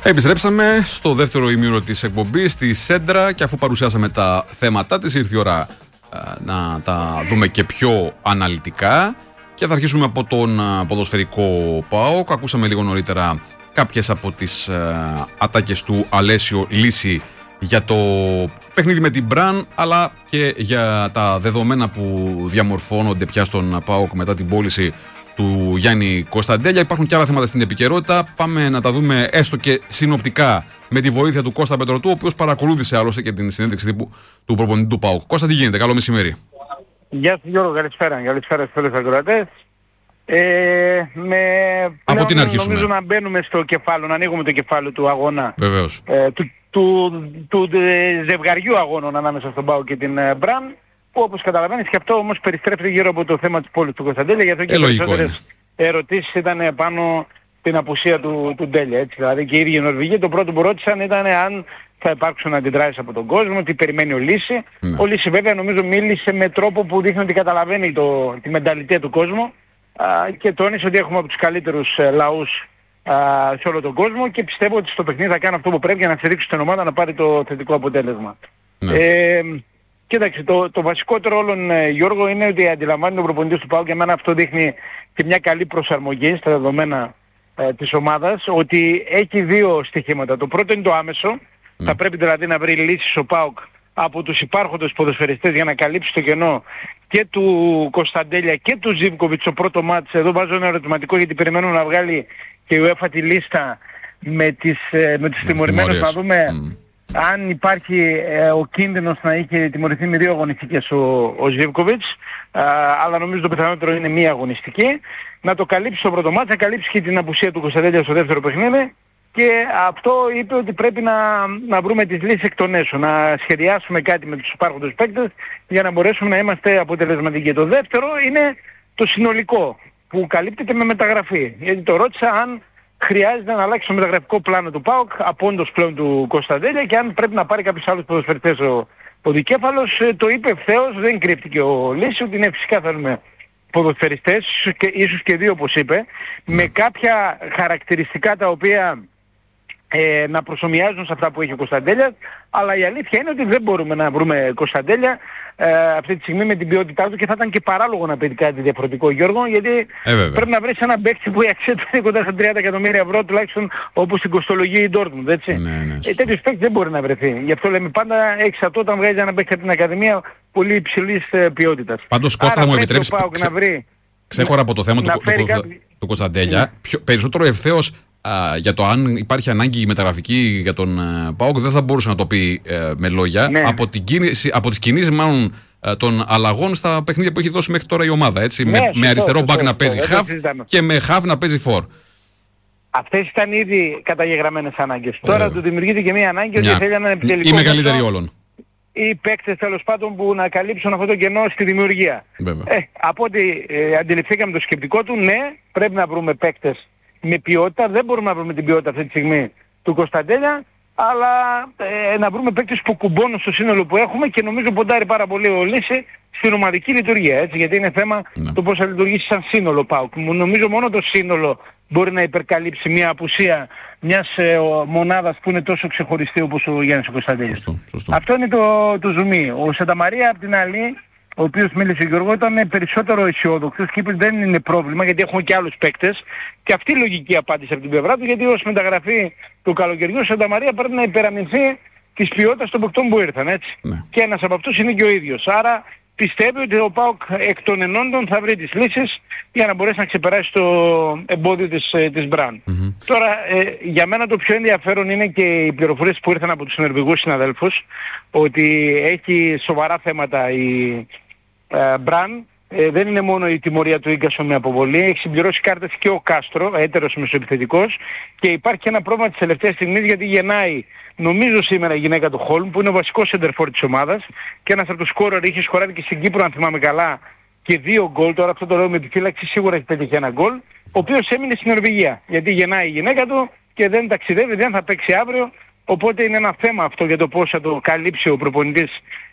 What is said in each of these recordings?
Επιστρέψαμε στο δεύτερο ημίωρο της εκπομπής στη Σέντρα και αφού παρουσιάσαμε τα θέματα της, ήρθε η ώρα να τα δούμε και πιο αναλυτικά και θα αρχίσουμε από τον ποδοσφαιρικό ΠΑΟΚ. Ακούσαμε λίγο νωρίτερα κάποιες από τις ατάκες του Αλέσιο Λύση για το παιχνίδι με την Μπραν, αλλά και για τα δεδομένα που διαμορφώνονται πια στον ΠΑΟΚ μετά την πώληση του Γιάννη Κωνσταντέλια. Υπάρχουν και άλλα θέματα στην επικαιρότητα. Πάμε να τα δούμε έστω και συνοπτικά με τη βοήθεια του Κώστα Πετρωτού, ο οποίος παρακολούθησε άλλωστε και την συνέντευξη τύπου του προπονητή του ΠΑΟΚ. Κώστα, τι γίνεται? Καλό μεσημέρι. Γεια σου Γιώργο, καλησπέρα. Καλησπέρα στους φίλους ακροατές. Από τι να αρχίσουμε? Νομίζω να μπαίνουμε στο κεφάλαιο, να ανοίγουμε το κεφάλαιο του αγώνα. Βεβαίως. Του ζευγαριού αγώνων ανάμεσα στον ΠΑΟΚ και την Μπραν. Που όπως καταλαβαίνεις και αυτό όμως περιστρέφεται γύρω από το θέμα της πόλης του Κωνσταντέλια, γιατί και οι περισσότερες ερωτήσεις ήταν πάνω την απουσία του Ντέλια. Έτσι. Δηλαδή και οι ίδιοι οι Νορβηγοί το πρώτο που ρώτησαν ήταν αν θα υπάρξουν αντιδράσεις από τον κόσμο, τι περιμένει ο Λύση. Ναι. Ο Λύση βέβαια νομίζω μίλησε με τρόπο που δείχνει ότι καταλαβαίνει τη μενταλιτέ του κόσμου και τόνισε ότι έχουμε από τους καλύτερους λαούς σε όλο τον κόσμο και πιστεύω ότι στο παιχνίδι θα κάνει αυτό που πρέπει για να στηρίξει την ομάδα να πάρει το θετικό αποτέλεσμα. Ναι. Κοίταξε, το βασικότερο όλων, Γιώργο, είναι ότι αντιλαμβάνει τον προπονητή του ΠΑΟΚ και εμένα αυτό δείχνει και μια καλή προσαρμογή στα δεδομένα της ομάδας, ότι έχει δύο στοιχήματα. Το πρώτο είναι το άμεσο, θα πρέπει δηλαδή να βρει λύσεις ο ΠΑΟΚ από τους υπάρχοντες ποδοσφαιριστές για να καλύψει το κενό και του Κωνσταντέλια και του Ζίβκοβιτς στο πρώτο μάτς. Εδώ βάζω ένα ερωτηματικό γιατί περιμένουμε να βγάλει και η UEFA τη λίστα με τις τιμωρημένες, να δούμε αν υπάρχει ο κίνδυνος να είχε τιμωρηθεί με 2 αγωνιστικές ο Ζίβκοβιτς, αλλά νομίζω το πιθανότερο είναι 1 αγωνιστική. Να το καλύψει στο πρώτο μάτς, να καλύψει και την απουσία του Κωνσταντέλια στο δεύτερο παιχνίδι και αυτό είπε ότι πρέπει να βρούμε τις λύσεις εκ των έσω, να σχεδιάσουμε κάτι με τους υπάρχοντες παίκτες για να μπορέσουμε να είμαστε αποτελεσματικοί. Το δεύτερο είναι το συνολικό που καλύπτεται με μεταγραφή, γιατί το ρώτησα αν χρειάζεται να αλλάξει το μεταγραφικό πλάνο του ΠΑΟΚ από όντως πλέον του Κωνσταντέλια και αν πρέπει να πάρει κάποιους άλλους ποδοσφαιριστές ο δικέφαλος. Το είπε ευθέως, δεν κρύφτηκε ο Λύση, ότι είναι φυσικά θέλουμε ποδοσφαιριστές, και ίσως και 2 όπως είπε, με κάποια χαρακτηριστικά τα οποία να προσομοιάζουν σε αυτά που έχει ο Κωνσταντέλιας, αλλά η αλήθεια είναι ότι δεν μπορούμε να βρούμε Κωνσταντέλια αυτή τη στιγμή με την ποιότητά του και θα ήταν και παράλογο να πει κάτι διαφορετικό, Γιώργο, γιατί πρέπει να βρεις έναν παίκτη που η αξία του είναι κοντά στα 30 εκατομμύρια ευρώ, τουλάχιστον όπως την κοστολογεί η Ντόρτμουντ, έτσι. Τέτοιος παίκτης δεν μπορεί να βρεθεί. Γι' αυτό λέμε πάντα έχεις αυτό όταν βγάζει έναν παίκτη από την Ακαδημία πολύ υψηλής ποιότητας. Πάντως, Κώστα, θα μου επιτρέψει ξέχωρα από το θέμα του Κωνσταντέλια, περισσότερο ευθέως για το αν υπάρχει ανάγκη μεταγραφική για τον ΠΑΟΚ δεν θα μπορούσε να το πει με λόγια. Ναι. Από τις κινήσεις μάλλον των αλλαγών στα παιχνίδια που έχει δώσει μέχρι τώρα η ομάδα. Έτσι, ναι, με αριστερό μπακ να παίζει χαφ και με χαφ να παίζει φορ. Αυτές ήταν ήδη καταγεγραμμένες ανάγκες. Τώρα του δημιουργείται και μια ανάγκη ότι θέλει έναν επιτελικό. Η μεγαλύτερη όλων. Οι παίκτες τέλος πάντων που να καλύψουν αυτό το κενό στη δημιουργία. Από ό,τι αντιληφθήκαμε το σκεπτικό του, ναι, πρέπει να βρούμε παίκτες με ποιότητα. Δεν μπορούμε να βρούμε την ποιότητα αυτή τη στιγμή του Κωνσταντέλια, αλλά να βρούμε παίκτες που κουμπώνουν στο σύνολο που έχουμε και νομίζω ποντάρει πάρα πολύ ο Λύση στην ομαδική λειτουργία. Έτσι, γιατί είναι θέμα το πώς θα λειτουργήσει σαν σύνολο ΠΑΟΚ. Νομίζω μόνο το σύνολο μπορεί να υπερκαλύψει μια απουσία μιας μονάδας που είναι τόσο ξεχωριστή όπως ο Γιάννης Κωνσταντέλιας. Αυτό είναι το ζουμί. Ο Σανταμαρία απ' την άλλη, ο οποίος μίλησε ο Γιώργο, ήταν περισσότερο αισιόδοξος και είπε δεν είναι πρόβλημα γιατί έχουμε και άλλους παίκτες. Και αυτή η λογική απάντησε από την πλευρά του, γιατί ως μεταγραφή του καλοκαιριού ο Σανταμαρία πρέπει να υπεραμεινθεί της ποιότητας των παικτών που ήρθαν, έτσι. Ναι. Και ένας από αυτούς είναι και ο ίδιος. Άρα πιστεύει ότι ο ΠΑΟΚ εκ των ενόντων θα βρει τις λύσεις για να μπορέσει να ξεπεράσει το εμπόδιο της Μπραν. Τώρα, για μένα το πιο ενδιαφέρον είναι και οι πληροφορίες που ήρθαν από τους νορβηγούς συναδέλφους, ότι έχει σοβαρά θέματα η Μπραν. Δεν είναι μόνο η τιμωρία του Ίγκασον με αποβολή, έχει συμπληρώσει κάρτες και ο Κάστρο, έτερος μεσοεπιθετικός, και υπάρχει και ένα πρόβλημα της τελευταίας στιγμής γιατί γεννάει, νομίζω σήμερα, η γυναίκα του Χόλμ, που είναι ο βασικός σεντερφόρ της ομάδας και ένας από τους σκόρερ, είχε σκοράρει και στην Κύπρο αν θυμάμαι καλά και 2 γκολ, τώρα αυτό το λέω με επιφύλαξη, σίγουρα έχει πετύχει ένα γκολ, ο οποίος έμεινε στην Νορβηγία γιατί γεννάει η γυναίκα του και δεν ταξιδεύει, δεν θα παίξει αύριο. Οπότε είναι ένα θέμα αυτό για το πώς θα το καλύψει ο προπονητής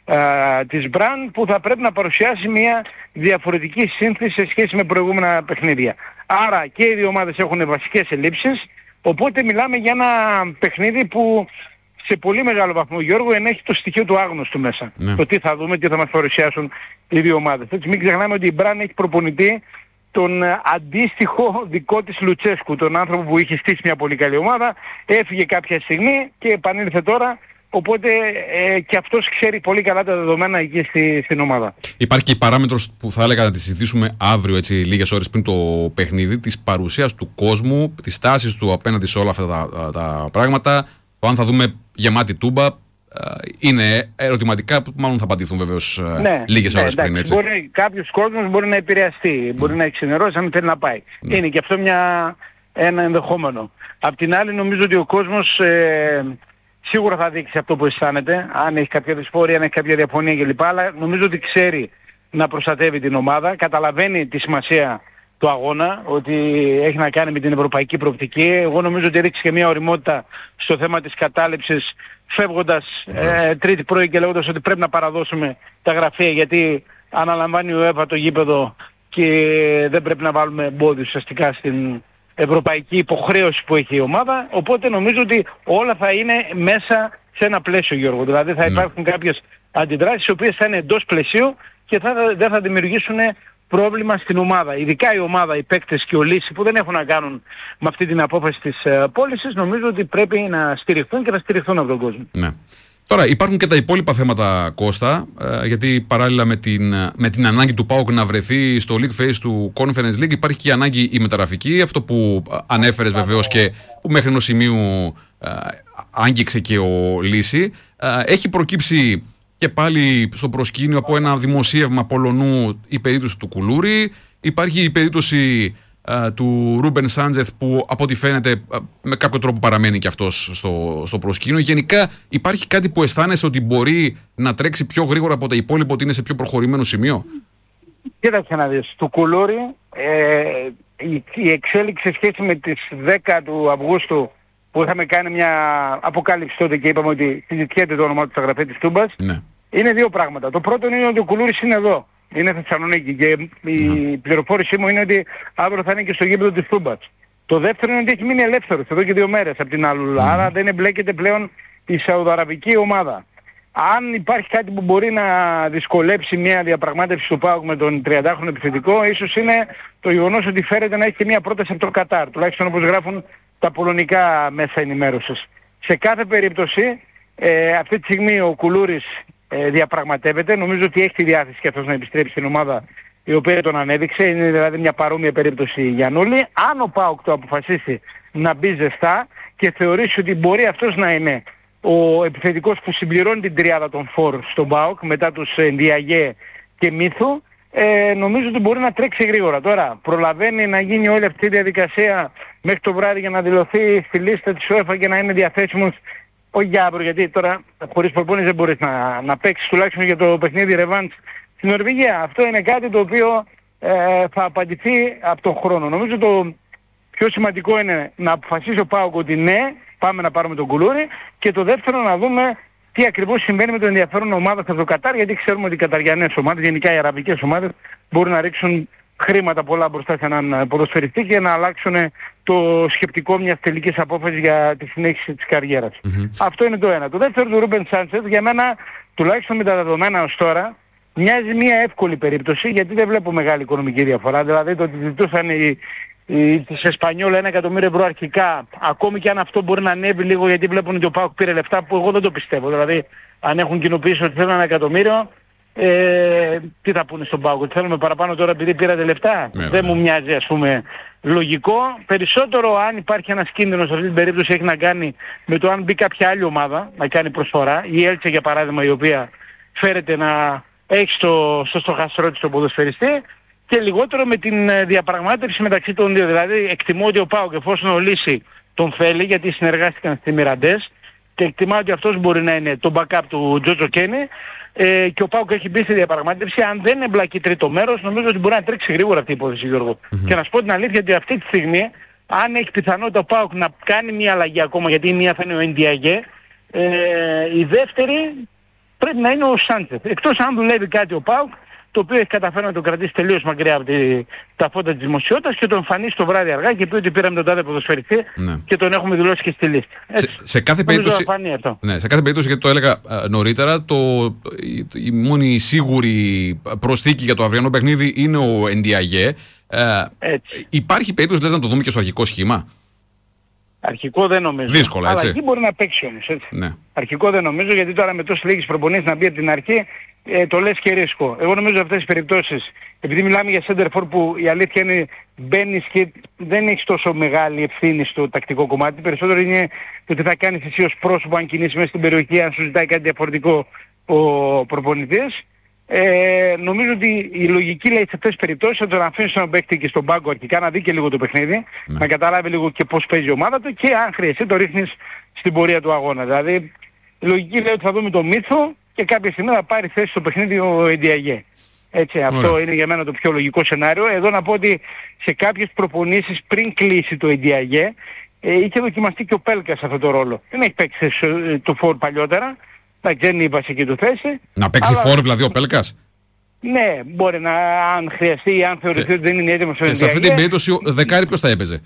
της Μπραν, που θα πρέπει να παρουσιάσει μια διαφορετική σύνθεση σε σχέση με προηγούμενα παιχνίδια. Άρα και οι δύο ομάδες έχουν βασικές ελλείψεις. Οπότε μιλάμε για ένα παιχνίδι που σε πολύ μεγάλο βαθμό, Γιώργο, ενέχει το στοιχείο του άγνωστου μέσα. Ναι. Το τι θα δούμε, τι θα μας παρουσιάσουν οι δύο ομάδες. Έτσι, μην ξεχνάμε ότι η Μπραν έχει προπονητή τον αντίστοιχο δικό της Λουτσέσκου, τον άνθρωπο που είχε στήσει μια πολύ καλή ομάδα, έφυγε κάποια στιγμή και επανήλθε τώρα. Οπότε και αυτός ξέρει πολύ καλά τα δεδομένα εκεί στην ομάδα. Υπάρχει και η παράμετρος που θα έλεγα να τη συζητήσουμε αύριο, έτσι, λίγες ώρες πριν το παιχνίδι, της παρουσίας του κόσμου, της τάσης του απέναντι σε όλα αυτά τα πράγματα. Το αν θα δούμε γεμάτη τούμπα είναι ερωτηματικά που μάλλον θα απαντηθούν βεβαίως λίγες ώρες πριν. Έτσι. Κάποιος κόσμος μπορεί να επηρεαστεί, μπορεί να εξενερώσει αν θέλει να πάει. Ναι. Είναι και αυτό ένα ενδεχόμενο. Απ' την άλλη νομίζω ότι ο κόσμος σίγουρα θα δείξει αυτό που αισθάνεται, αν έχει κάποια δυσφορία, αν έχει κάποια διαφωνία κλπ. Αλλά νομίζω ότι ξέρει να προστατεύει την ομάδα, καταλαβαίνει τη σημασία του αγώνα, ότι έχει να κάνει με την ευρωπαϊκή προοπτική. Εγώ νομίζω ότι ρίξει και μια ωριμότητα στο θέμα της κατάληψης, φεύγοντας τρίτη πρωί και λέγοντας ότι πρέπει να παραδώσουμε τα γραφεία, γιατί αναλαμβάνει ο ΕΒΑ το γήπεδο και δεν πρέπει να βάλουμε εμπόδιο ουσιαστικά στην ευρωπαϊκή υποχρέωση που έχει η ομάδα. Οπότε νομίζω ότι όλα θα είναι μέσα σε ένα πλαίσιο, Γιώργο. Δηλαδή θα υπάρχουν κάποιες αντιδράσεις οι οποίες θα είναι εντός πλαισίου και δεν θα δημιουργήσουν πρόβλημα στην ομάδα. Ειδικά η ομάδα, οι παίκτες και ο Λύση που δεν έχουν να κάνουν με αυτή την απόφαση της πώλησης, νομίζω ότι πρέπει να στηριχθούν και να στηριχθούν από τον κόσμο. Ναι. Τώρα υπάρχουν και τα υπόλοιπα θέματα, Κώστα, γιατί παράλληλα με την ανάγκη του ΠΑΟΚ να βρεθεί στο League Phase του Conference League υπάρχει και η ανάγκη η μεταγραφική, αυτό που ανέφερες βεβαίως και που μέχρι ενός σημείου άγγιξε και ο Λύση. Έχει προκύψει και πάλι στο προσκήνιο από ένα δημοσίευμα Πολωνού η περίπτωση του Κουλούρη, υπάρχει η περίπτωση του Ρούμπεν Σάντζεθ που από ό,τι φαίνεται με κάποιο τρόπο παραμένει και αυτός στο προσκήνιο. Γενικά υπάρχει κάτι που αισθάνεσαι ότι μπορεί να τρέξει πιο γρήγορα από τα υπόλοιπα, ότι είναι σε πιο προχωρημένο σημείο? Κοίταξε να δεις, του Κουλούρη η εξέλιξη σε σχέση με τις 10 του Αυγούστου που είχαμε κάνει μια αποκάλυψη τότε και είπαμε ότι συζητιέται το όνομα του στα γραφεία της Τούμπας, είναι δύο πράγματα. Το πρώτο είναι ότι ο Κουλούρης είναι εδώ. Είναι Θεσσαλονίκη και η πληροφόρησή μου είναι ότι αύριο θα είναι και στο γήπεδο της Τούμπας. Το δεύτερο είναι ότι έχει μείνει ελεύθερος εδώ και 2 μέρες από την Αλουλά, άρα δεν εμπλέκεται πλέον η Σαουδαραβική ομάδα. Αν υπάρχει κάτι που μπορεί να δυσκολέψει μια διαπραγμάτευση του ΠΑΟΚ με τον 30χρονο επιθετικό, ίσως είναι το γεγονός ότι φέρεται να έχει και μια πρόταση από το Κατάρ, τουλάχιστον όπως γράφουν τα πολωνικά μέσα ενημέρωσης. Σε κάθε περίπτωση, αυτή τη στιγμή ο Κουλούρης διαπραγματεύεται. Νομίζω ότι έχει τη διάθεση και αυτός να επιστρέψει στην ομάδα η οποία τον ανέδειξε. Είναι δηλαδή μια παρόμοια περίπτωση Γιαννούλη. Αν ο ΠΑΟΚ το αποφασίσει να μπει ζεστά και θεωρήσει ότι μπορεί αυτός να είναι ο επιθετικός που συμπληρώνει την τριάδα των φορ στον ΠΑΟΚ μετά τους Ndiaye και Μίθου, νομίζω ότι μπορεί να τρέξει γρήγορα. Τώρα προλαβαίνει να γίνει όλη αυτή η διαδικασία μέχρι το βράδυ για να δηλωθεί στη λίστα της UEFA και να είναι διαθέσιμος. Όχι για αύριο, γιατί τώρα χωρίς προπόνηση δεν μπορείς να παίξεις τουλάχιστον για το παιχνίδι ρεβάνς στην Νορβηγία. Αυτό είναι κάτι το οποίο θα απαντηθεί από τον χρόνο. Νομίζω το πιο σημαντικό είναι να αποφασίσει ο ΠΑΟΚ ότι ναι, πάμε να πάρουμε τον Κουλούρη, και το δεύτερο να δούμε τι ακριβώς συμβαίνει με το ενδιαφέρον ομάδα από το Κατάρ, γιατί ξέρουμε ότι οι καταριανές ομάδες, γενικά οι αραβικές ομάδες, μπορούν να ρίξουν χρήματα πολλά μπροστά σε έναν ποδοσφαιριστή και να αλλάξουν το σκεπτικό μιας τελικής απόφασης για τη συνέχιση της καριέρας. Αυτό είναι το ένα. Το δεύτερο του Ρούμπεν Σάντσεθ, για μένα, τουλάχιστον με τα δεδομένα ως τώρα, μοιάζει μια εύκολη περίπτωση, γιατί δεν βλέπω μεγάλη οικονομική διαφορά. Δηλαδή το ότι ζητούσαν της Εσπανιόλ 1 εκατομμύριο ευρώ αρχικά, ακόμη και αν αυτό μπορεί να ανέβει λίγο, γιατί βλέπουν ότι ο ΠΑΟΚ πήρε λεφτά, που εγώ δεν το πιστεύω. Δηλαδή αν έχουν κοινοποιήσει ότι θέλουν 1 εκατομμύριο, τι θα πούνε στον ΠΑΟΚ, ότι θέλουμε παραπάνω τώρα επειδή πήρατε λεφτά? Δεν μου μοιάζει, ας πούμε, λογικό. Περισσότερο, αν υπάρχει ένας κίνδυνος σε αυτή την περίπτωση, έχει να κάνει με το αν μπει κάποια άλλη ομάδα να κάνει προσφορά, η Έλτσε για παράδειγμα, η οποία φέρεται να έχει στο στοχαστρό της τον ποδοσφαιριστή, και λιγότερο με την διαπραγμάτευση μεταξύ των δύο. Δηλαδή εκτιμώ ότι ο ΠΑΟΚ, εφόσον ο Λύση τον θέλει, γιατί συνεργάστηκαν στη Μιραντές, και εκτιμά ότι αυτός μπορεί να είναι το backup του Τζότζο Κένι, και ο ΠΑΟΚ έχει μπει στη διαπραγμάτευση, αν δεν εμπλακεί τρίτο μέρος, νομίζω ότι μπορεί να τρέξει γρήγορα αυτή η υπόθεση, Γιώργο. Και να σου πω την αλήθεια, ότι αυτή τη στιγμή, αν έχει πιθανότητα ο ΠΑΟΚ να κάνει μια αλλαγή ακόμα, γιατί η μία θα είναι ο Ndiaye, η δεύτερη πρέπει να είναι ο Σάντσεθ. Εκτός αν δουλεύει κάτι ο ΠΑΟΚ, το οποίο έχει καταφέρει να το κρατήσει τελείως μακριά από τα φώτα της δημοσιότητας και το εμφανίσει το βράδυ αργά και πει ότι πήραμε τον τάδε ποδοσφαιριστή και τον έχουμε δηλώσει και στη λίστα. Σε κάθε περίπτωση, σε κάθε περίπτωση, γιατί το έλεγα νωρίτερα, η μόνη σίγουρη προσθήκη για το αυριανό παιχνίδι είναι ο Ενδιαγέ. Υπάρχει περίπτωση λες να το δούμε και στο αρχικό σχήμα? Αρχικό δεν νομίζω. Δύσκολα, έτσι. Αλλά εκεί μπορεί να παίξει όμως, έτσι. Ναι. Αρχικό δεν νομίζω, γιατί τώρα με τόσες λίγες προπονήσεις να μπει από την αρχή, το λες και ρίσκο. Εγώ νομίζω σε αυτές τις περιπτώσεις, επειδή μιλάμε για center for που η αλήθεια είναι μπαίνεις και δεν έχεις τόσο μεγάλη ευθύνη στο τακτικό κομμάτι, περισσότερο είναι το τι θα κάνεις εσύ ως πρόσωπο αν κινήσεις μέσα στην περιοχή, αν σου ζητάει κάτι διαφορετικό ο προπονητής. Νομίζω ότι η λογική λέει σε αυτές τις περιπτώσεις θα τον αφήνεις τον παίκτη και στον πάγκο αρχικά να δει και λίγο το παιχνίδι, να καταλάβει λίγο και πώς παίζει η ομάδα του και αν χρειαστεί το ρίχνεις στην πορεία του αγώνα. Δηλαδή η λογική λέει ότι θα δούμε τον Μίτσο και κάποια στιγμή θα πάρει θέση στο παιχνίδι ο Ενδιαγέ. Έτσι, αυτό είναι για μένα το πιο λογικό σενάριο. Εδώ να πω ότι σε κάποιες προπονήσεις πριν κλείσει το Ενδιαγέ είχε δοκιμαστεί και ο Πέλκας σε αυτό το ρόλο. Δεν έχει παίξει το φόρ παλιότερα. Δεν είπα σε εκεί του θέση. Να παίξει φόρ δηλαδή ο Πέλκας? Ναι, μπορεί να, αν χρειαστεί ή αν θεωρηθεί ότι δεν είναι έτοιμος ο Ενδιαγέ. Σε αυτή την περίπτωση ο δεκάρι ποιος θα έπαιζε?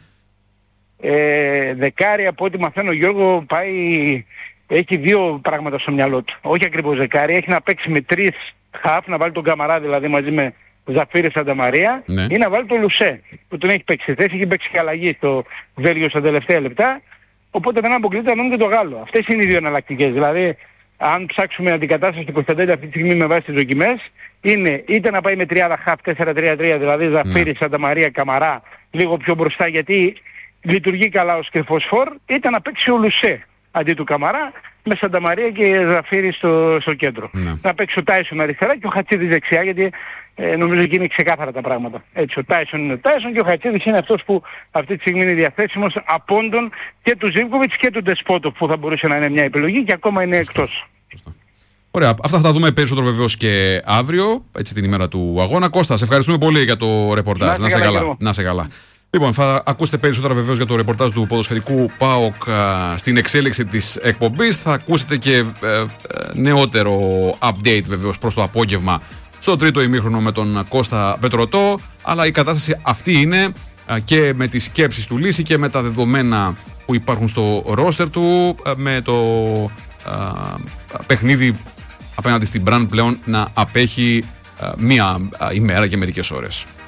Δεκάρι από ό,τι μαθαίνω ο Γιώργο έχει δύο πράγματα στο μυαλό του. Όχι ακριβώς δεκάρι, έχει να παίξει με τρεις χαφ, να βάλει τον Καμαρά δηλαδή μαζί με Ζαφίρη Σανταμαρία ή να βάλει τον Λουσέ που τον έχει παίξει θέση, έχει παίξει και αλλαγή στο Βέλγιο στα τελευταία λεπτά. Οπότε δεν αποκλείται να δούμε και το Γάλλο. Αυτές είναι οι δύο εναλλακτικές. Δηλαδή, αν ψάξουμε αντικατάσταση του Κωνσταντέλη αυτή τη στιγμή με βάση τις δοκιμές, είναι είτε να πάει με τριάδα χαφ 4-3-3, δηλαδή Ζαφίρη Σανταμαρία Καμαρά λίγο πιο μπροστά γιατί λειτουργεί καλά ως κρυφός φορ, είτε να παίξει ο Λουσέ αντί του Καμαρά με Σανταμαρία και Ζαφίρη στο κέντρο. Να παίξει ο Τάισον αριστερά και ο Χατσίδης δεξιά, γιατί νομίζω ότι είναι ξεκάθαρα τα πράγματα. Έτσι, ο Τάισον είναι ο Τάισον και ο Χατσίδης είναι αυτός που αυτή τη στιγμή είναι διαθέσιμος απόντων και του Ζίβκοβιτς και του Ντεσπότοφ που θα μπορούσε να είναι μια επιλογή και ακόμα είναι εκτός. Ωραία, αυτά θα τα δούμε περισσότερο βεβαίως και αύριο, έτσι την ημέρα του αγώνα. Κώστα, σε ευχαριστούμε πολύ για το ρεπορτάζ. Να σε καλά. Λοιπόν, θα ακούσετε περισσότερα βεβαίως για το ρεπορτάζ του ποδοσφαιρικού ΠΑΟΚ στην εξέλιξη της εκπομπής. Θα ακούσετε και νεότερο update βεβαίως προς το απόγευμα στο τρίτο ημίχρονο με τον Κώστα Πετρωτό. Αλλά η κατάσταση αυτή είναι και με τις σκέψεις του Λύση και με τα δεδομένα που υπάρχουν στο ρόστερ του, με το παιχνίδι απέναντι στην Μπραν πλέον να απέχει μία ημέρα και μερικές ώρες.